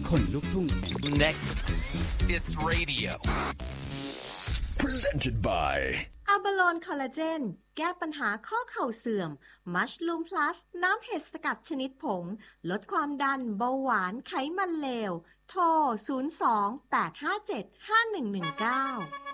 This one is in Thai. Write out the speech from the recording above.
คนลุกทุ่ง Next it's radio presented by อะบาโลนคอลลาเจนแก้ปัญหาข้อเข่าเสื่อมมัชลูมพลัสน้ำเห็ดสกัดชนิดผงลดความดันเบาหวานไขมันเลวโทร02 857 5119